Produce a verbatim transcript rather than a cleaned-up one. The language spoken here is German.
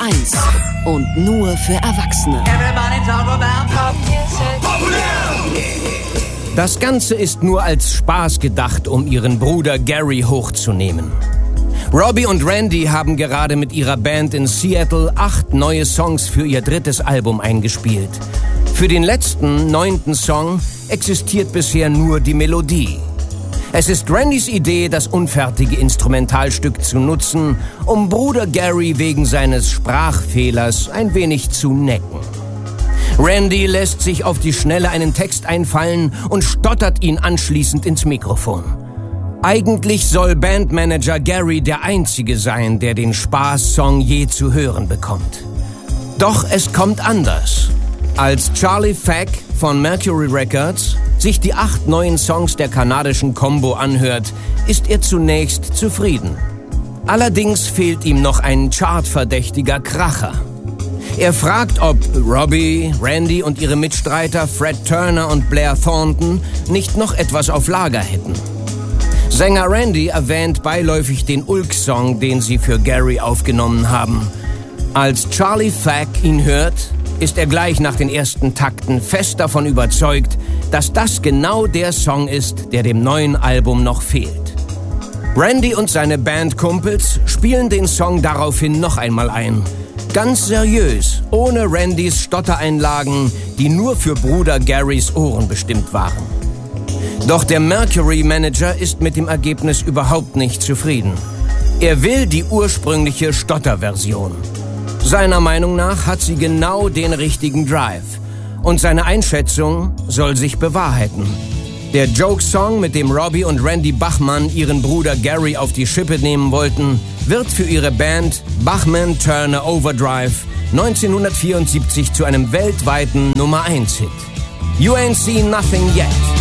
eins und nur für Erwachsene. Das Ganze ist nur als Spaß gedacht, um ihren Bruder Gary hochzunehmen. Robbie und Randy haben gerade mit ihrer Band in Seattle acht neue Songs für ihr drittes Album eingespielt. Für den letzten, neunten Song existiert bisher nur die Melodie. Es ist Randys Idee, das unfertige Instrumentalstück zu nutzen, um Bruder Gary wegen seines Sprachfehlers ein wenig zu necken. Randy lässt sich auf die Schnelle einen Text einfallen und stottert ihn anschließend ins Mikrofon. Eigentlich soll Bandmanager Gary der Einzige sein, der den Spaß-Song je zu hören bekommt. Doch es kommt anders. Als Charlie Fack von Mercury Records sich die acht neuen Songs der kanadischen Combo anhört, ist er zunächst zufrieden. Allerdings fehlt ihm noch ein chartverdächtiger Kracher. Er fragt, ob Robbie, Randy und ihre Mitstreiter Fred Turner und Blair Thornton nicht noch etwas auf Lager hätten. Sänger Randy erwähnt beiläufig den Ulk-Song, den sie für Gary aufgenommen haben. Als Charlie Fack ihn hört, ist er gleich nach den ersten Takten fest davon überzeugt, dass das genau der Song ist, der dem neuen Album noch fehlt. Randy und seine Bandkumpels spielen den Song daraufhin noch einmal ein. Ganz seriös, ohne Randys Stottereinlagen, die nur für Bruder Garys Ohren bestimmt waren. Doch der Mercury-Manager ist mit dem Ergebnis überhaupt nicht zufrieden. Er will die ursprüngliche Stotterversion. Seiner Meinung nach hat sie genau den richtigen Drive. Und seine Einschätzung soll sich bewahrheiten. Der Joke-Song, mit dem Robbie und Randy Bachman ihren Bruder Gary auf die Schippe nehmen wollten, wird für ihre Band Bachman Turner Overdrive neunzehnhundertvierundsiebzig zu einem weltweiten Nummer eins Hit. You ain't seen nothing yet.